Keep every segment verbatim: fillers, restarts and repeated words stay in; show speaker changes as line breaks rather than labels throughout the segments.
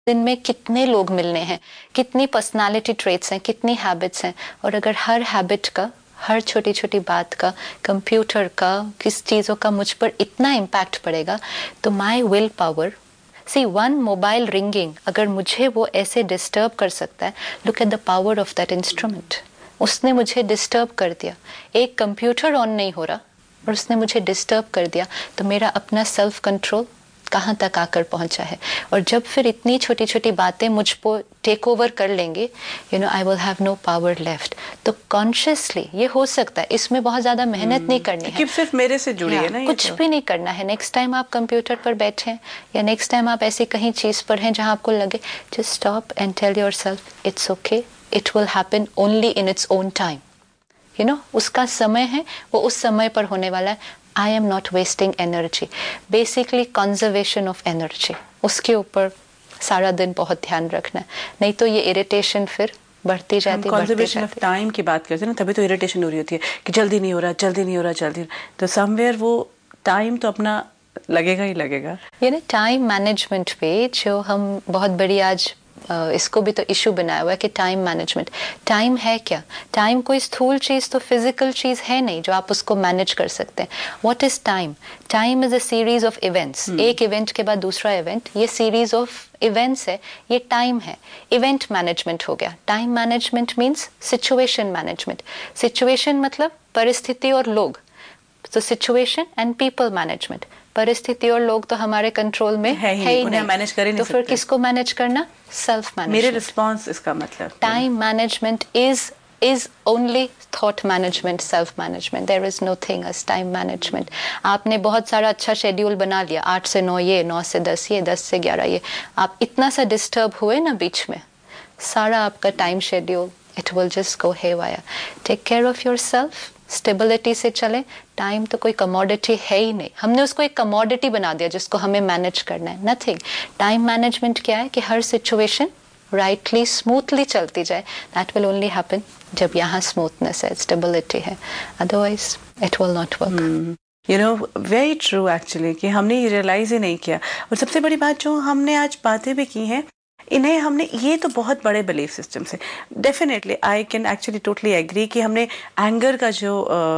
दिन में कितने लोग मिलने हैं, कितनी पर्सनालिटी ट्रेट्स हैं, कितनी हैबिट्स हैं, और अगर हर हैबिट का, हर छोटी छोटी बात का, कंप्यूटर का, किस चीज़ों का मुझ पर इतना इम्पैक्ट पड़ेगा, तो my will power, C one mobile ringing अगर मुझे वो ऐसे डिस्टर्ब कर सकता है, look at the power of that instrument. उसने मुझे डिस्टर्ब कर दिया, एक कंप्यूटर ऑन नहीं हो रहा और उसने मुझे डिस्टर्ब कर दिया, तो मेरा अपना सेल्फ कंट्रोल कहाँ तक आकर पहुंचा है। और जब फिर इतनी छोटी छोटी बातें मुझ को टेक ओवर कर लेंगे, you know I will have no power left. तो कॉन्शियसली ये हो सकता है, इसमें बहुत ज़्यादा मेहनत hmm. नहीं करनी है,
सिर्फ मेरे से जुड़ी है ना,
कुछ भी नहीं करना है। नेक्स्ट टाइम आप कंप्यूटर पर बैठे या नेक्स्ट टाइम आप ऐसी कहीं चीज़ पर हैं जहाँ आपको लगे, just stop and tell your self it's okay, it will happen only in its own time. You know उसका समय है, वो उस समय पर होने वाला है। I am not wasting energy, basically conservation of energy, उसके ऊपर सारा दिन बहुत ध्यान रखना है, नहीं तो ये इरिटेशन फिर बढ़ती जाती है।
कंजर्वेशन ऑफ टाइम की बात करते हैं ना, तभी तो इरिटेशन हो रही होती है कि जल्दी नहीं हो रहा, जल्दी नहीं हो रहा, जल्दी, तो समवेयर वो टाइम तो अपना लगेगा ही लगेगा।
ये ना टाइम मैनेजमेंट पे जो हम बहुत बड़ी आज इसको भी तो इशू बनाया हुआ है कि टाइम मैनेजमेंट। टाइम है क्या? टाइम कोई स्थूल चीज़ तो फिजिकल चीज़ है नहीं जो आप उसको मैनेज कर सकते हैं। What is time? Time is a series of events, एक इवेंट के बाद दूसरा इवेंट, ये सीरीज ऑफ इवेंट्स है, ये टाइम है। इवेंट मैनेजमेंट हो गया। Time management means situation management. Situation मतलब परिस्थिति और लोग, तो सिचुएशन एंड पीपल मैनेजमेंट। परिस्थिति और लोग तो हमारे कंट्रोल में है ही, है ही नहीं,
मैनेज कर ही नहीं
तो फिर किसको मैनेज करना? Self management.
मेरे रिस्पॉन्स इसका मतलब
time management is is only thought management, self management. There is no thing as time management. आपने बहुत सारा अच्छा शेड्यूल बना लिया, आठ से नौ ये, नौ से दस ये, दस से ग्यारह ये, आप इतना सा डिस्टर्ब हुए ना बीच में, सारा आपका time schedule it will just go haywire. Take care of yourself. Stability से चले। टाइम तो कोई कमोडिटी है ही नहीं, हमने उसको एक कमोडिटी बना दिया जिसको हमें मैनेज करना है। नथिंग। टाइम मैनेजमेंट क्या है कि हर सिचुएशन राइटली स्मूथली चलती जाए। दैट विल ओनली हैपन जब यहाँ स्मूथनेस है, स्टेबिलिटी है, otherwise it will not work.
You know very true actually, कि हमने ये रियलाइज ही नहीं किया। और सबसे बड़ी बात जो हमने आज बातें भी की हैं, इन्हें हमने, ये तो बहुत बड़े बिलीफ सिस्टम से, definitely I can actually totally agree कि हमने एंगर का जो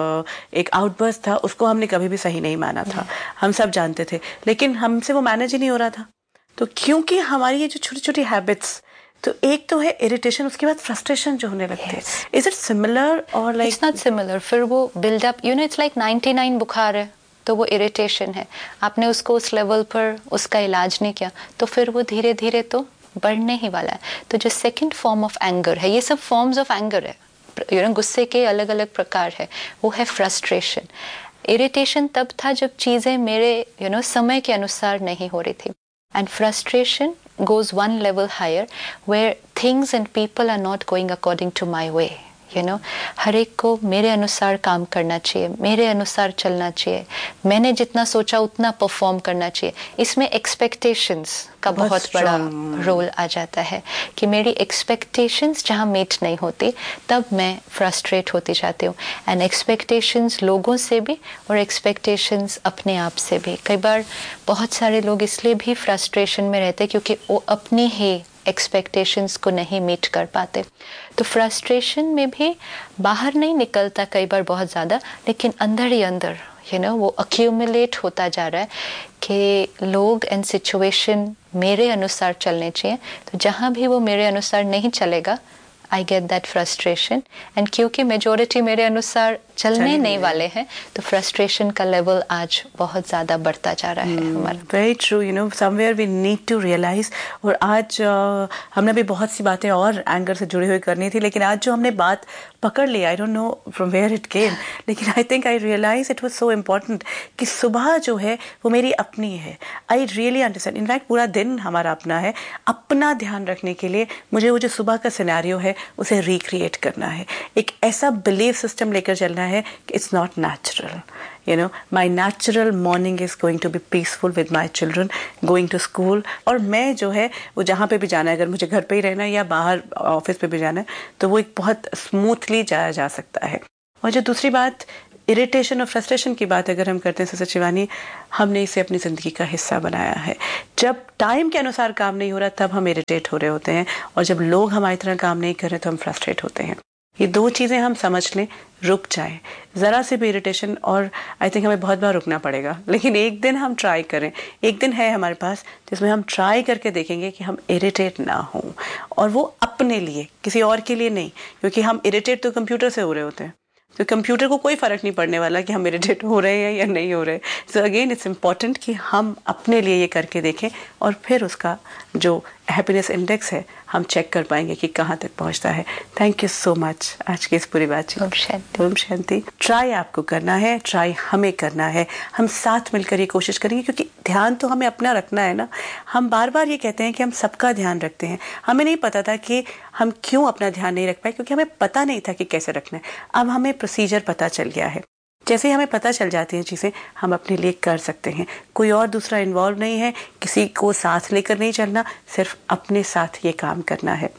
एक आउटबर्स्ट था उसको हमने कभी भी सही नहीं माना था, हम सब जानते थे, लेकिन हमसे वो मैनेज ही नहीं हो रहा था। तो क्योंकि हमारी ये जो छोटी छोटी हैबिट्स, तो एक तो है इरिटेशन, उसके बाद फ्रस्ट्रेशन जो होने लगती है। इज इट सिमिलर और लाइक?
It's not similar. फिर वो buildup, you know it's like ninety nine बुखार है तो वो इरिटेशन है, आपने उसको उस लेवल पर उसका इलाज नहीं किया तो फिर वो धीरे धीरे तो बढ़ने ही वाला है। तो जो सेकंड फॉर्म ऑफ एंगर है, ये सब फॉर्म्स ऑफ एंगर है, यू नो गुस्से के अलग अलग प्रकार है, वो है फ्रस्ट्रेशन। इरिटेशन तब था जब चीज़ें मेरे यू नो समय के अनुसार नहीं हो रही थी, and frustration goes one level higher where things and people are not going according to my way. You know हर एक को मेरे अनुसार काम करना चाहिए, मेरे अनुसार चलना चाहिए, मैंने जितना सोचा उतना परफॉर्म करना चाहिए। इसमें एक्सपेक्टेशंस का बहुत बड़ा रोल आ जाता है कि मेरी एक्सपेक्टेशंस जहाँ मीट नहीं होती तब मैं फ्रस्ट्रेट होती जाती हूँ। एंड एक्सपेक्टेशंस लोगों से भी और एक्सपेक्टेशंस अपने आप से भी। कई बार बहुत सारे लोग इसलिए भी फ्रस्ट्रेशन में रहते क्योंकि वो अपनी ही एक्सपेक्टेशंस को नहीं मीट कर पाते। तो फ्रस्ट्रेशन में भी बाहर नहीं निकलता कई बार बहुत ज़्यादा, लेकिन अंदर ही अंदर यू नो वो अक्यूमुलेट होता जा रहा है कि लोग एंड सिचुएशन मेरे अनुसार चलने चाहिए, तो जहाँ भी वो मेरे अनुसार नहीं चलेगा I get that frustration. And क्योंकि मेजोरिटी मेरे अनुसार चलने नहीं वाले हैं तो फ्रस्ट्रेशन का लेवल आज बहुत ज़्यादा बढ़ता जा रहा है हमारा।
Very true, you know somewhere we need to realise. और आज uh, हमने भी बहुत सी बातें और एंगर से जुड़ी हुई करनी थी, लेकिन आज जो हमने बात पकड़ ली, I don't know from where it came, लेकिन I think I realise it was so important कि सुबह जो है वो मेरी अपनी है। आई रियली अंडरस्टैंड, इनफैक्ट पूरा दिन हमारा अपना है। अपना ध्यान रखने के लिए मुझे वो जो सुबह का सिनेरियो है उसे रिक्रिएट करना है, एक ऐसा बिलीफ सिस्टम लेकर चलना है कि it's not natural. You know, my natural morning is going to be peaceful with my children going to school. और मैं जो है वो जहाँ पे भी जाना है, अगर मुझे घर पे ही रहना है या बाहर ऑफिस पे भी जाना है, तो वो एक बहुत स्मूथली जाया जा सकता है। और जो दूसरी बात, इरिटेशन और फ्रस्ट्रेशन की बात अगर हम करते हैं सिस्टर शिवानी, हमने इसे अपनी ज़िंदगी का हिस्सा बनाया है। जब टाइम के अनुसार काम नहीं हो रहा तब हम इरिटेट हो रहे होते हैं, और जब लोग हमारी तरह काम नहीं कर रहे तो हम फ्रस्ट्रेट होते हैं। ये दो चीज़ें हम समझ लें, रुक जाए ज़रा से भी इरिटेशन, और आई थिंक हमें बहुत बार रुकना पड़ेगा, लेकिन एक दिन हम ट्राई करें, एक दिन है हमारे पास जिसमें हम ट्राई करके देखेंगे कि हम इरिटेट ना हों, और वो अपने लिए, किसी और के लिए नहीं, क्योंकि हम इरिटेट तो कंप्यूटर से हो रहे होते हैं, तो कंप्यूटर को कोई फ़र्क नहीं पड़ने वाला कि हम इरिटेट हो रहे हैं या नहीं हो रहे। सो अगेन इट्स इम्पॉर्टेंट कि हम अपने लिए ये करके देखें, और फिर उसका जो हैप्पीनेस इंडेक्स है हम चेक कर पाएंगे कि कहाँ तक पहुँचता है। थैंक यू सो मच आज की इस पूरी बातचीत।
ओम शांति।
ओम शांति। ट्राई आपको करना है, ट्राई हमें करना है, हम साथ मिलकर ये कोशिश करेंगे, क्योंकि ध्यान तो हमें अपना रखना है ना। हम बार बार ये कहते हैं कि हम सबका ध्यान रखते हैं, हमें नहीं पता था कि हम क्यों अपना ध्यान नहीं रख पाए, क्योंकि हमें पता नहीं था कि कैसे रखना है। अब हमें प्रोसीजर पता चल गया है, जैसे ही हमें पता चल जाती हैं चीज़ें हम अपने लिए कर सकते हैं। कोई और दूसरा इन्वॉल्व नहीं है, किसी को साथ लेकर नहीं चलना, सिर्फ अपने साथ ये काम करना है।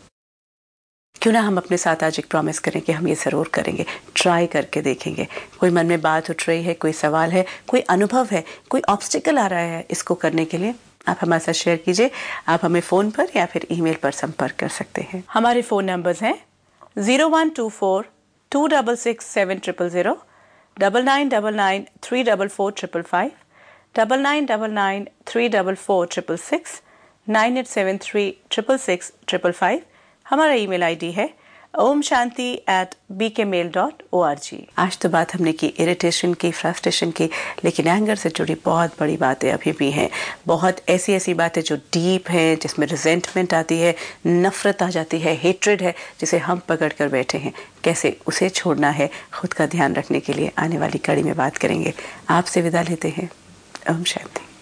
क्यों ना हम अपने साथ आज एक प्रॉमिस करें कि हम ये ज़रूर करेंगे, ट्राई करके देखेंगे। कोई मन में बात उठ रही है, कोई सवाल है, कोई अनुभव है, कोई ऑब्स्टिकल आ रहा है इसको करने के लिए, आप हमारे साथ शेयर कीजिए। आप हमें फ़ोन पर या फिर ईमेल पर संपर्क कर सकते हैं। हमारे फ़ोन नंबर्स हैं zero one two four to double six seven triple zero, double nine double nine three double four triple five, double nine double nine three double four triple six, nine eight seven three triple six triple five. हमारा email ID है Om Shanti eight B के mail dot O R G. आज तो बात हमने की irritation की, frustration की, लेकिन एंगर से जुड़ी बहुत बड़ी बातें अभी भी हैं। बहुत ऐसी ऐसी बातें जो डीप हैं, जिसमें रिजेंटमेंट आती है, नफरत आ जाती है, हेट्रेड है, जिसे हम पकड़ कर बैठे हैं। कैसे उसे छोड़ना है, खुद का ध्यान रखने के लिए आने वाली कड़ी में बात करेंगे। आपसे विदा लेते हैं। ओम शांति।